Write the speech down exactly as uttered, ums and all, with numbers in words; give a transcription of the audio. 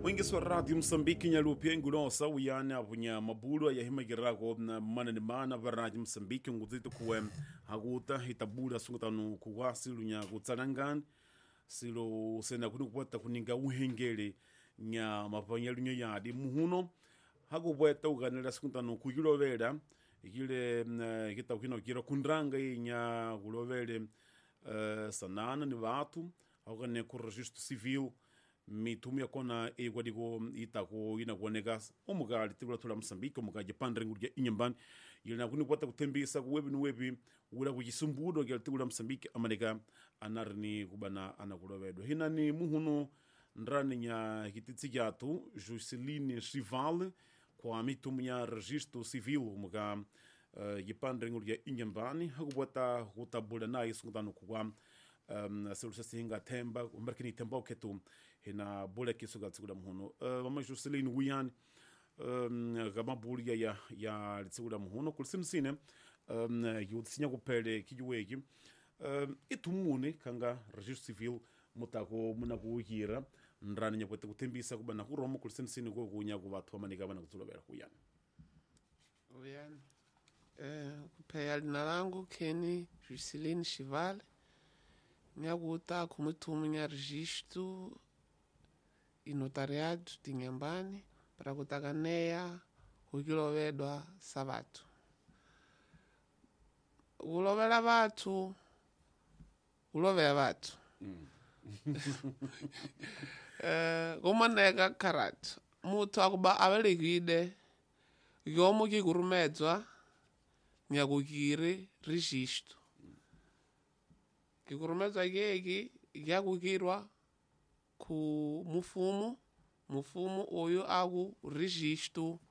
Mwingisi wa Radio Msambiki nyalupe ngulosa uyane avunya mabulu ayahimagirako na mana ni mana va Radio Msambiki nguzito kuwe haguta hitabula sungutanu kuwasi lunya kutsalangani silo sena kuni kupata kuninga uhengele nya mapanya lunya yadi muhuno hakupweta uganela sungutanu kuyilovela ikile uh, kita ukina ukira kundrang nya kulovele uh, sanana ni watu hakane ku registro civil mitumu yakona egwadiko itako ina kuoneka umugali tigula tula Msambiki umugaje pandre ngurya inyambani yina kuni kwata kutembisa kuwebi nuwebi ula kujisumbudo gya tigula Msambiki amaneka anarni kubana anakulowedwa hina ni muhuno ndrani nya kititsi gyatu Jusceline Chival kwa mitumu ya registro civil umuga uh, yipandre ngurya inyambani hakubwata kutabula na isungutano kwa um solusa singa temba umbarkini temba ketu hina bole kisuga tsugula muhuno uh, mama Jusceline Wiyan um gama bulia ya ya tsugula muhuno kulsimsine um yutsinya kupele kijuweki um itumune kanga registro civil mutako muna kuhira ndrani nyakwete kutembisa kubana kuromo kulsimsine go kunya kubathu amanika bana kutulobera kuyan Wiyan eh kupele nalangu Keni Jusceline Chival nyakuta kumutumia registro inotariado tinyambani para kutakaneya ukilovedwa savatu ulovela vatu ulovela vatu mm. eh kumaneka karatu mutu akuba abelikide yomu kikurumedzwa nyakukiri registro kikurumedzwa keki yakukirwa ku mufumu mufumu oyo aku registro